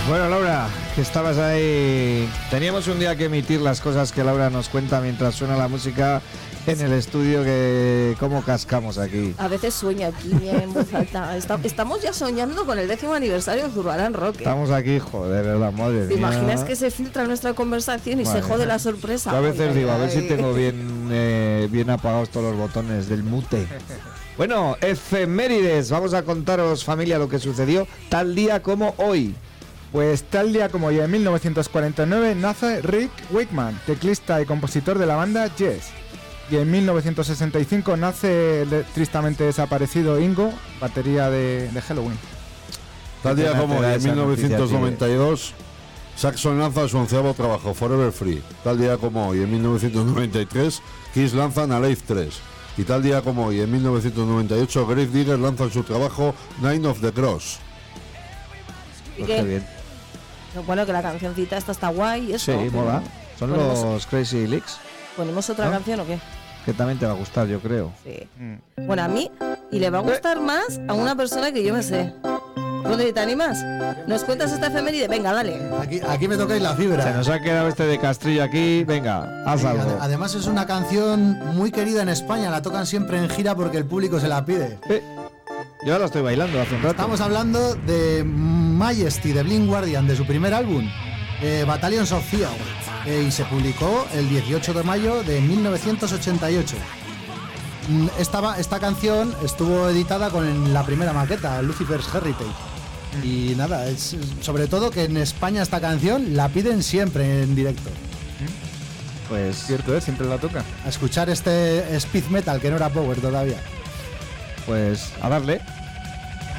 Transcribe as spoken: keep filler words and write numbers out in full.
Bueno, Laura, que estabas ahí. Teníamos un día que emitir las cosas que Laura nos cuenta mientras suena la música en el estudio, que cómo cascamos aquí. A veces sueño aquí en voz alta. Está, estamos ya soñando con el décimo aniversario de Zurbarán Rock. Estamos aquí, joder, de verdad, madre mía. ¿Te imaginas que se filtra nuestra conversación y Madre se jode la sorpresa? Yo a veces ay, digo, ay, a ver ay. si tengo bien, eh, bien apagados todos los botones del mute. Bueno, efemérides. Vamos a contaros, familia, lo que sucedió tal día como hoy. Pues tal día como hoy, en mil novecientos cuarenta y nueve, nace Rick Wakeman, teclista y compositor de la banda Yes. Y en mil novecientos sesenta y cinco nace el de- tristemente desaparecido Ingo, batería de, de Halloween. Tal día pena como te da hoy, en esa mil novecientos noventa y dos, noticia, Saxon lanza su onceavo trabajo, Forever Free. Tal día como hoy, en mil novecientos noventa y tres, Kiss lanzan Alive tres. Y tal día como hoy, en mil novecientos noventa y ocho, Grave Digger lanzan su trabajo Nine of the Cross. ¿Y Pues qué? qué bien. Bueno, que la cancioncita esta está guay. Eso, Sí, pero mola. Son ponemos, los Crazy Leaks, ¿Ponemos otra ¿no? canción o qué? que también te va a gustar, yo creo. Sí. Mm. Bueno, a mí, y le va a gustar más a una persona que yo me sé. Rodri, ¿te animas? ¿Nos cuentas esta efeméride? Venga, dale. Aquí, aquí me tocáis la Se fibra. nos ha quedado este de Castrillo aquí. Venga, haz Sí, algo. ade- además es una canción muy querida en España, la tocan siempre en gira porque el público se la pide. Eh, yo ahora estoy bailando hace un rato. Estamos hablando de Majesty de Blind Guardian, de su primer álbum, eh, Battalions of Fear, eh, y se publicó el dieciocho de mayo de mil novecientos ochenta y ocho. Mm, Esta, va- esta canción estuvo editada con la primera maqueta, Lucifer's Heritage. Y nada, es sobre todo que en España esta canción la piden siempre en directo. Pues Cierto, ¿eh? Siempre la toca. A escuchar este speed metal que no era power todavía. Pues a darle.